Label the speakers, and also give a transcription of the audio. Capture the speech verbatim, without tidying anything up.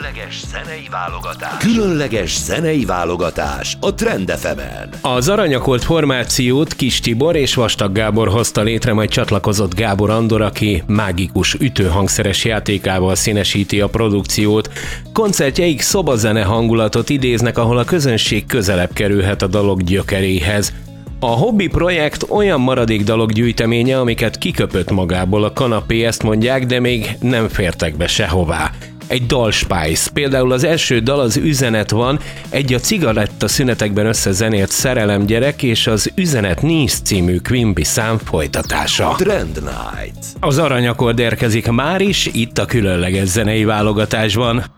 Speaker 1: Különleges zenei válogatás. Különleges zenei válogatás a Trend ef emen.
Speaker 2: Az aranyakolt formációt Kis Tibor és Vastag Gábor hozta létre, majd csatlakozott Gábor Andor, aki mágikus ütőhangszeres játékával színesíti a produkciót. Koncertjeik szobazene hangulatot idéznek, ahol a közönség közelebb kerülhet a dalok gyökeréhez. A hobbi projekt olyan maradék dalok gyűjteménye, amiket kiköpött magából a kanapé, ezt mondják, de még nem fértek be sehová. Egy dalspájsz. Például az első dal, az Üzenet van, egy a cigaretta szünetekben összezenélt szerelemgyerek és az Üzenet Nincs című Quimby szám folytatása.
Speaker 1: Trend Night.
Speaker 2: Az aranyakord érkezik már is, itt a különleges zenei válogatásban.